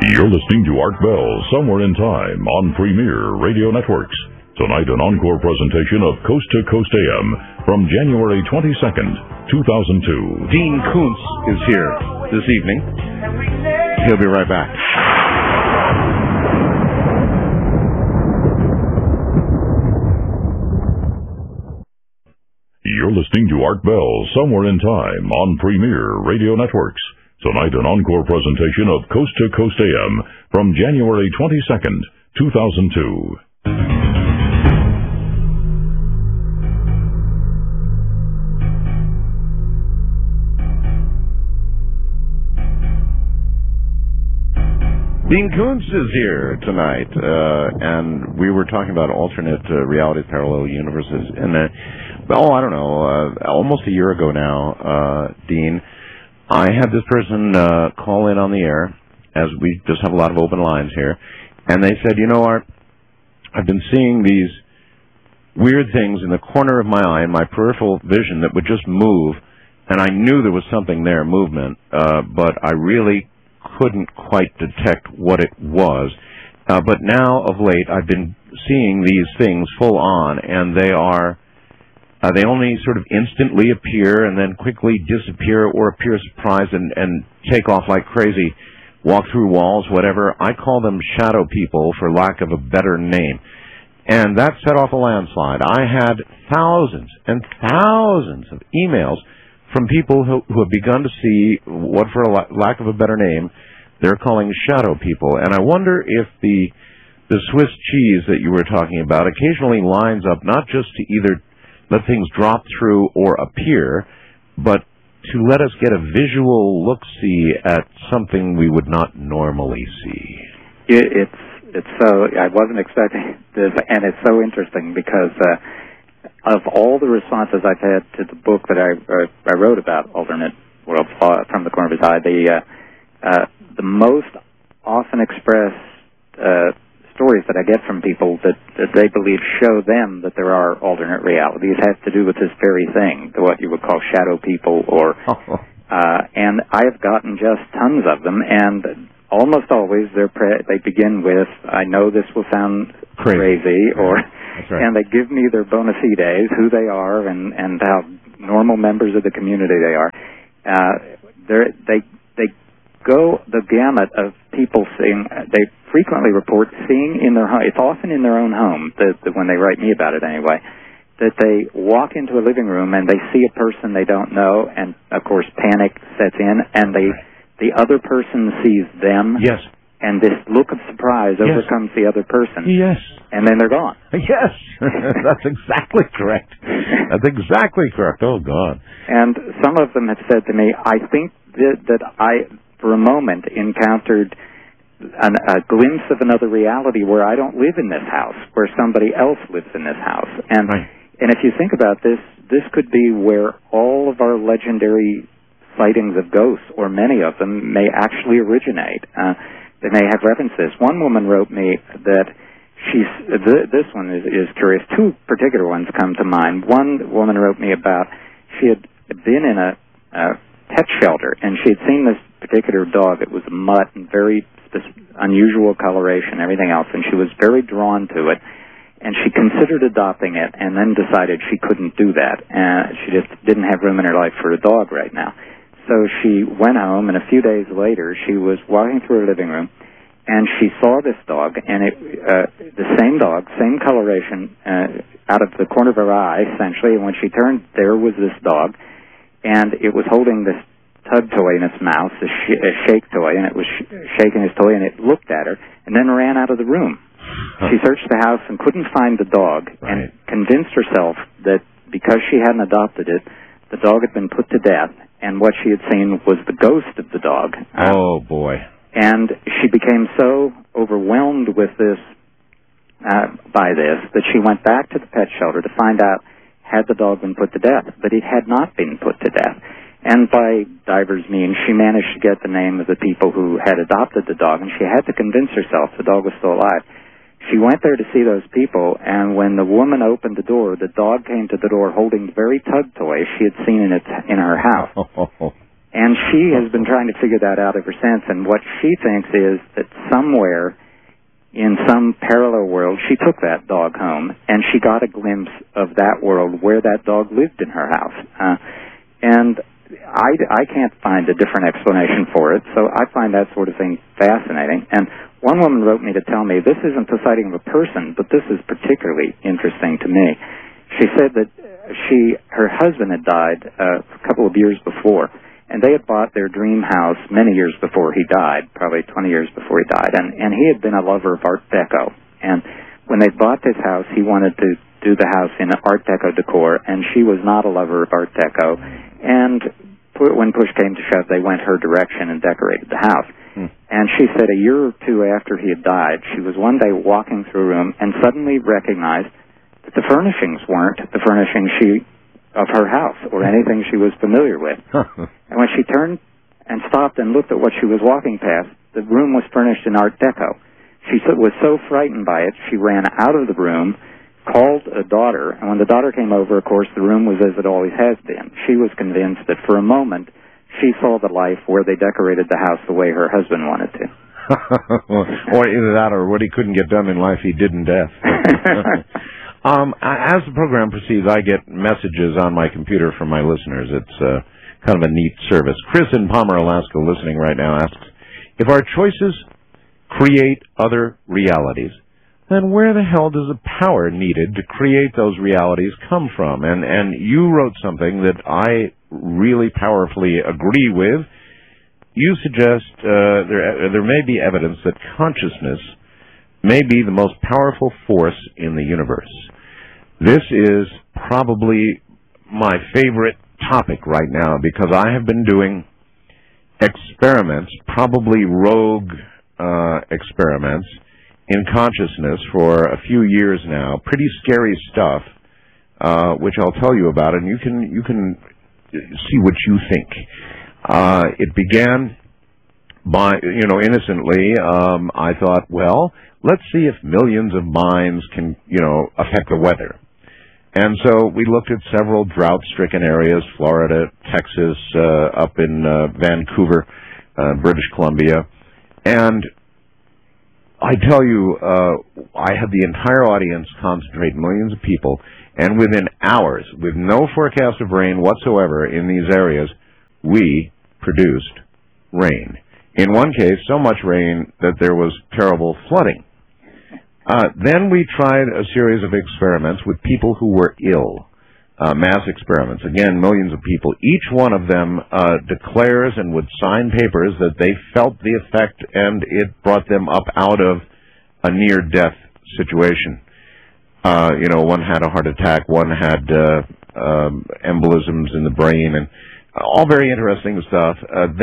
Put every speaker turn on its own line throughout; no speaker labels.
You're listening to Art Bell, Somewhere in Time, on Premier Radio Networks. Tonight, an encore presentation of Coast to Coast AM from January 22nd, 2002.
Dean Koontz is here this evening. He'll be right back.
You're listening to Art Bell, Somewhere in Time, on Premier Radio Networks. Tonight, an encore presentation of Coast to Coast AM from January 22nd, 2002.
Dean Koontz is here tonight, and we were talking about alternate reality parallel universes. And, I don't know, almost a year ago now, Dean, I had this person call in on the air, as we just have a lot of open lines here, and they said, Art, I've been seeing these weird things in the corner of my eye, in my peripheral vision, that would just move, and I knew there was something there, movement, but I really couldn't quite detect what it was. But now, of late, I've been seeing these things full on, and they are... they only sort of instantly appear and then quickly disappear or appear surprised and take off like crazy, walk through walls, whatever. I call them shadow people, for lack of a better name. And that set off a landslide. I had thousands and thousands of emails from people who have begun to see what, for lack of a better name, they're calling shadow people. And I wonder if the Swiss cheese that you were talking about occasionally lines up not just to either let things drop through or appear, but to let us get a visual look-see at something we would not normally see.
It's so, I wasn't expecting this, and it's so interesting because of all the responses I've had to the book that I wrote about alternate worlds from the corner of his eye, the most often expressed stories that I get from people that they believe show them that there are alternate realities have to do with this very thing, what you would call shadow people, or and I have gotten just tons of them, and almost always they begin with, I know this will sound crazy, or right. And they give me their bona fides, who they are, and how normal members of the community they are. They go the gamut of people seeing. They frequently report seeing in their home. It's often in their own home. When they write me about it, anyway, that they walk into a living room and they see a person they don't know, and of course panic sets in, and the other person sees them.
Yes.
And this look of surprise overcomes the other person.
Yes.
And then they're gone.
Yes. That's exactly correct. That's exactly correct. Oh, God.
And some of them have said to me, I think that I, for a moment, encountered a glimpse of another reality where I don't live in this house, where somebody else lives in this house. And and if you think about this, this could be where all of our legendary sightings of ghosts, or many of them, may actually originate. They may have references. One woman wrote me that this one is curious. Two particular ones come to mind. One woman wrote me about she had been in a pet shelter, and she had seen this particular dog. It was a mutt and very unusual coloration, everything else, and she was very drawn to it. And she considered adopting it, and then decided she couldn't do that. She just didn't have room in her life for a dog right now. So she went home, and a few days later, she was walking through her living room, and she saw this dog, and the same dog, same coloration, out of the corner of her eye, essentially. And when she turned, there was this dog, and it was holding this tug toy in its mouth, a shake toy, and it was shaking his toy, and it looked at her, and then ran out of the room. She searched the house and couldn't find the dog, and convinced herself that because she hadn't adopted it, the dog had been put to death, and what she had seen was the ghost of the dog.
Oh, boy.
And she became so overwhelmed with this, by this, that she went back to the pet shelter to find out had the dog been put to death. But it had not been put to death. And by divers means, she managed to get the name of the people who had adopted the dog, and she had to convince herself the dog was still alive. She went there to see those people, and when the woman opened the door, the dog came to the door holding the very tug toy she had seen in her house. And she has been trying to figure that out ever since, and what she thinks is that somewhere in some parallel world, she took that dog home, and she got a glimpse of that world where that dog lived in her house. And I can't find a different explanation for it, so I find that sort of thing fascinating. And one woman wrote me to tell me, this isn't the sighting of a person, but this is particularly interesting to me. She said that her husband had died a couple of years before, and they had bought their dream house many years before he died, probably 20 years before he died. And he had been a lover of Art Deco. And when they bought this house, he wanted to do the house in Art Deco decor, and she was not a lover of Art Deco. And when push came to shove, they went her direction and decorated the house. And she said a year or two after he had died, she was one day walking through a room and suddenly recognized that the furnishings weren't the furnishings of her house or anything she was familiar with. And when she turned and stopped and looked at what she was walking past, the room was furnished in Art Deco. She was so frightened by it, she ran out of the room, called a daughter, and when the daughter came over, of course, the room was as it always has been. She was convinced that for a moment she saw the life where they decorated the house the way her husband wanted to.
Or either that or what he couldn't get done in life, he did in death. As the program proceeds, I get messages on my computer from my listeners. It's kind of a neat service. Chris in Palmer, Alaska, listening right now, asks, if our choices create other realities, then where the hell does the power needed to create those realities come from? And you wrote something that I really powerfully agree with. You suggest there may be evidence that consciousness may be the most powerful force in the universe. This is probably my favorite topic right now because I have been doing experiments, probably rogue experiments, in consciousness for a few years now. Pretty scary stuff, which I'll tell you about, and you can see what you think. It began by, innocently, I thought, well, let's see if millions of minds can, affect the weather. And so we looked at several drought-stricken areas, Florida, Texas, up in Vancouver, British Columbia. And I tell you, I had the entire audience concentrate, millions of people, and within hours, with no forecast of rain whatsoever in these areas, we produced rain. In one case, so much rain that there was terrible flooding. Then we tried a series of experiments with people who were ill, mass experiments. Again, millions of people. Each one of them declares and would sign papers that they felt the effect and it brought them up out of a near-death situation. One had a heart attack, one had embolisms in the brain, and all very interesting stuff.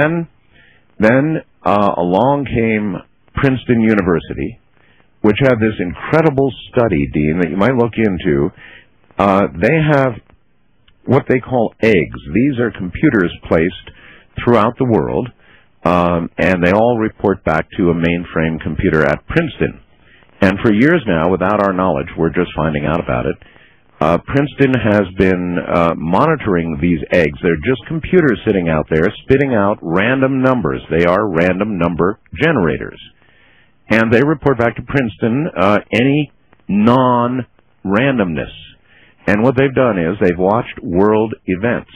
Then along came Princeton University, which had this incredible study, Dean, that you might look into. They have what they call eggs. These are computers placed throughout the world, and they all report back to a mainframe computer at Princeton. And for years now, without our knowledge, we're just finding out about it, Princeton has been monitoring these eggs. They're just computers sitting out there spitting out random numbers. They are random number generators. And they report back to Princeton any non-randomness. And what they've done is they've watched world events.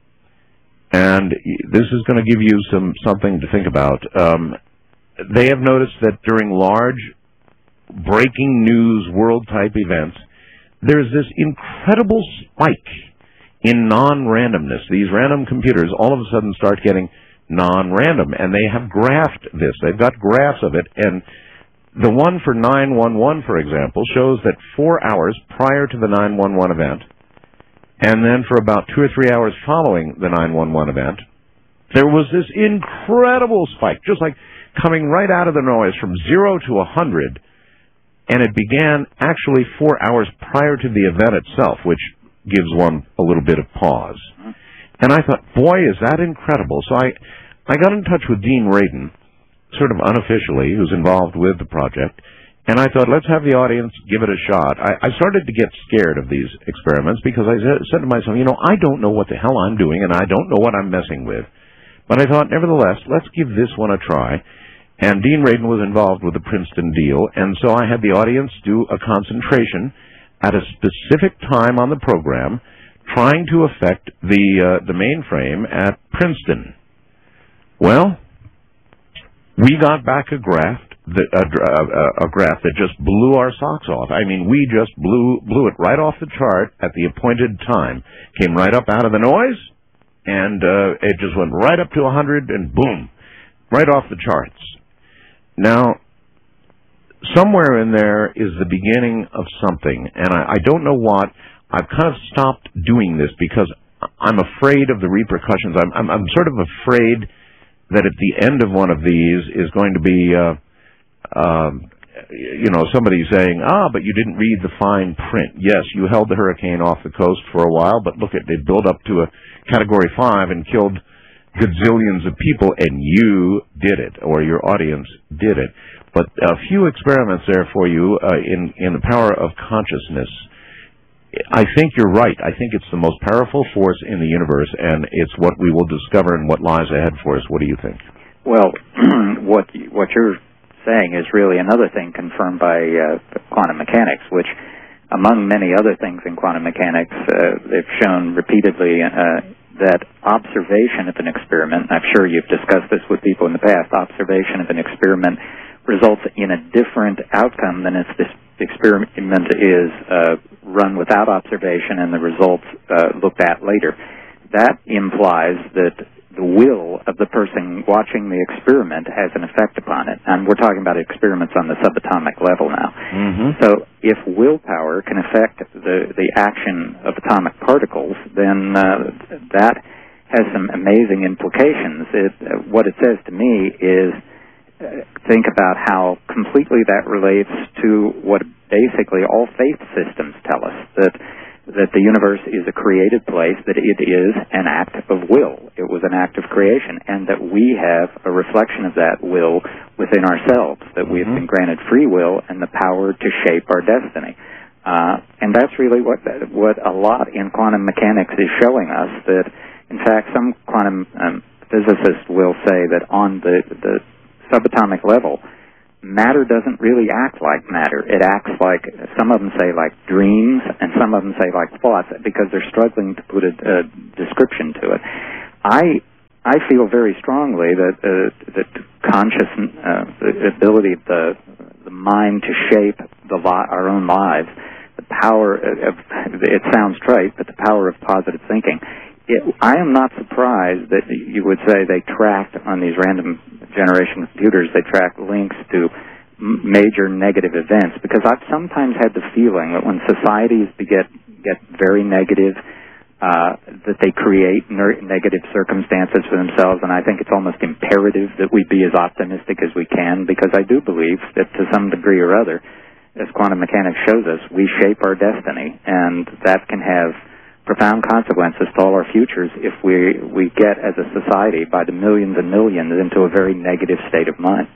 And this is going to give you something to think about. They have noticed that during large breaking news world-type events, there's this incredible spike in non-randomness. These random computers all of a sudden start getting non-random, and they have graphed this. They've got graphs of it, and the one for 911, for example, shows that 4 hours prior to the 911 event, and then for about 2 or 3 hours following the 911 event, there was this incredible spike, just like coming right out of the noise from 0 to 100, and it began actually 4 hours prior to the event itself, which gives one a little bit of pause. And I thought, boy, is that incredible. So I got in touch with Dean Radin, sort of unofficially, who's involved with the project, and I thought, let's have the audience give it a shot. I started to get scared of these experiments because I said to myself, I don't know what the hell I'm doing, and I don't know what I'm messing with. But I thought, nevertheless, let's give this one a try. And Dean Radin was involved with the Princeton deal, and so I had the audience do a concentration at a specific time on the program, trying to affect the mainframe at Princeton. Well, we got back a graph that just blew our socks off. I mean, we just blew it right off the chart at the appointed time. Came right up out of the noise, and it just went right up to 100, and boom, right off the charts. Now, somewhere in there is the beginning of something, and I don't know what. I've kind of stopped doing this because I'm afraid of the repercussions. I'm sort of afraid that at the end of one of these is going to be, somebody saying, but you didn't read the fine print. Yes, you held the hurricane off the coast for a while, but look, it built up to a Category 5 and killed gazillions of people, and you did it, or your audience did it. But a few experiments there for you in the power of consciousness. I think you're right. I think it's the most powerful force in the universe, and it's what we will discover and what lies ahead for us. What do you think?
Well, what you're saying is really another thing confirmed by quantum mechanics, which, among many other things in quantum mechanics, they've shown repeatedly that observation of an experiment, and I'm sure you've discussed this with people in the past, observation of an experiment results in a different outcome than if this experiment is run without observation and the results looked at later. That implies that the will of the person watching the experiment has an effect upon it. And we're talking about experiments on the subatomic level now. Mm-hmm. So if willpower can affect the action of atomic particles, then that has some amazing implications. What it says to me is think about how completely that relates to what basically all faith systems tell us, that the universe is a created place, that it is an act of will. It was an act of creation, and that we have a reflection of that will within ourselves, that we have been granted free will and the power to shape our destiny. And that's really what a lot in quantum mechanics is showing us, that, in fact, some quantum physicists will say that on the subatomic level, matter doesn't really act like matter. It acts like, some of them say like dreams, and some of them say like thoughts, because they're struggling to put a description to it. I feel very strongly that consciousness, the ability of the mind to shape our own lives, the power of, it sounds trite, but the power of positive thinking. I am not surprised that you would say they tracked on these random generation computers, they tracked links to major negative events, because I've sometimes had the feeling that when societies get very negative, that they create negative circumstances for themselves, and I think it's almost imperative that we be as optimistic as we can, because I do believe that to some degree or other, as quantum mechanics shows us, we shape our destiny, and that can have profound consequences to all our futures if we get, as a society, by the millions and millions, into a very negative state of mind.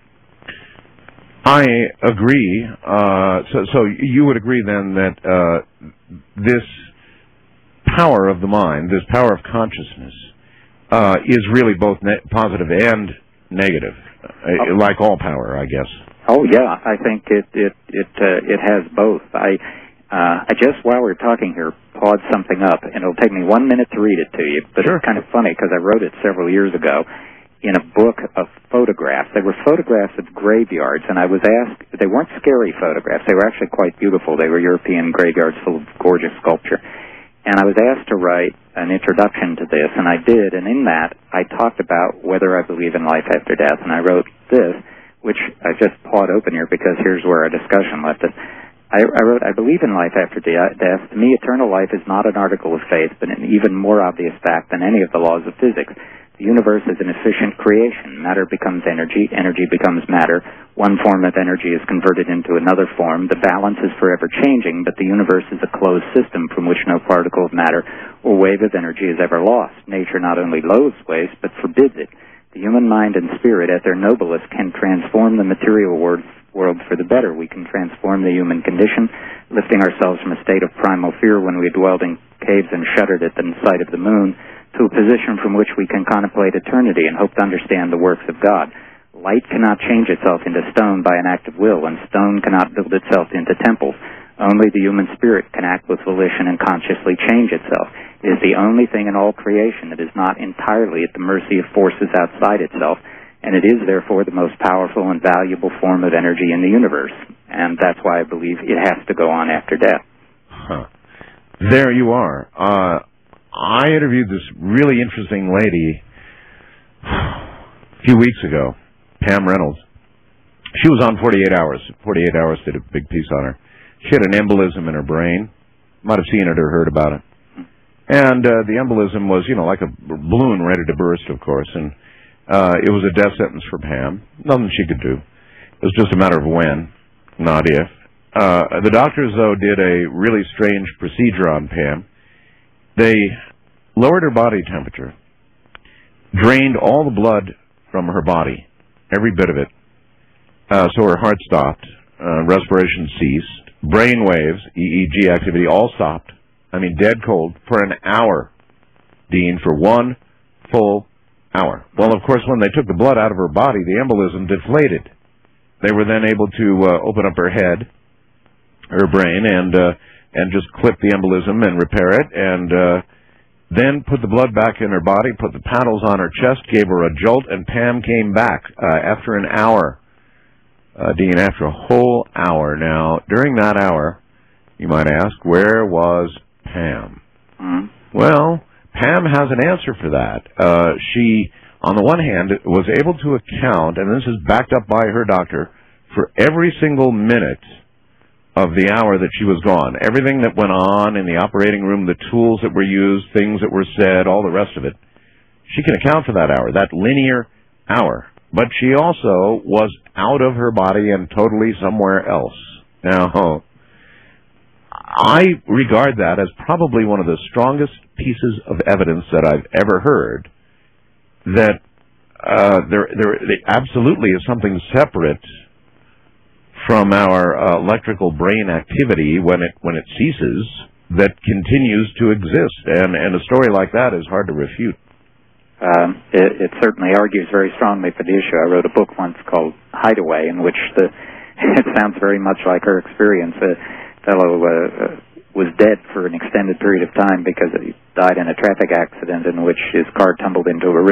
I agree. So you would agree then that this power of the mind, this power of consciousness, is really both positive and negative, like all power, I guess.
Oh yeah, I think it has both. I just, while we're talking here, pawed something up, and it'll take me 1 minute to read it to you, but Sure. It's kind of funny because I wrote it several years ago in a book of photographs. They were photographs of graveyards, and I was asked, they weren't scary photographs, they were actually quite beautiful. They were European graveyards full of gorgeous sculpture. And I was asked to write an introduction to this, and I did, and in that I talked about whether I believe in life after death, and I wrote this, which I just pawed open here because here's where our discussion left it. I wrote, I believe in life after death. To me, eternal life is not an article of faith, but an even more obvious fact than any of the laws of physics. The universe is an efficient creation. Matter becomes energy. Energy becomes matter. One form of energy is converted into another form. The balance is forever changing, but the universe is a closed system from which no particle of matter or wave of energy is ever lost. Nature not only loathes waste, but forbids it. The human mind and spirit, at their noblest, can transform the material world for the better. We can transform the human condition, lifting ourselves from a state of primal fear when we dwelled in caves and shuddered at the sight of the moon, to a position from which we can contemplate eternity and hope to understand the works of God. Light cannot change itself into stone by an act of will, and stone cannot build itself into temples. Only the human spirit can act with volition and consciously change itself. It is the only thing in all creation that is not entirely at the mercy of forces outside itself, and it is therefore the most powerful and valuable form of energy in the universe. And that's why I believe it has to go on after death.
Huh. There you are. I interviewed this really interesting lady a few weeks ago, Pam Reynolds. She was on 48 Hours. 48 Hours did a big piece on her. She had an embolism in her brain. Might have seen it or heard about it. And the embolism was, like a balloon ready to burst, of course. And it was a death sentence for Pam. Nothing she could do. It was just a matter of when, not if. The doctors, though, did a really strange procedure on Pam. They lowered her body temperature, drained all the blood from her body, every bit of it, so her heart stopped, respiration ceased, brain waves, EEG activity, all stopped. I mean, dead cold for an hour, Dean, for 1 full hour. Well, of course, when they took the blood out of her body, the embolism deflated. They were then able to open up her head, her brain, and just clip the embolism and repair it, and then put the blood back in her body, put the paddles on her chest, gave her a jolt, and Pam came back after an hour. Dean, after a whole hour. Now, during that hour, you might ask, where was Pam? Mm-hmm. Well, Pam has an answer for that. She, on the one hand, was able to account, and this is backed up by her doctor, for every single minute of the hour that she was gone. Everything that went on in the operating room, the tools that were used, things that were said, all the rest of it, she can account for that hour, that linear hour. But she also was out of her body and totally somewhere else. Now, I regard that as probably one of the strongest pieces of evidence that I've ever heard that there absolutely is something separate from our electrical brain activity when it ceases that continues to exist, and a story like that is hard to refute.
It certainly argues very strongly for the issue. I wrote a book once called Hideaway, in which it sounds very much like her experience. A fellow was dead for an extended period of time because he died in a traffic accident in which his car tumbled into a